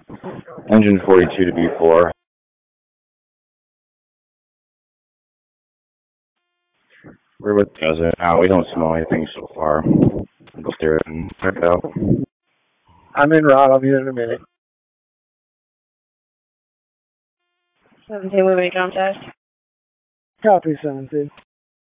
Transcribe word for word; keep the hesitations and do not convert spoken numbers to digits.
Engine forty-two to B four. We're with Desert. Uh, we don't smell anything so far. Go through it and check it out. I'm in route. I'll be there in a minute. seventeen, moving contact. Copy, seventeen.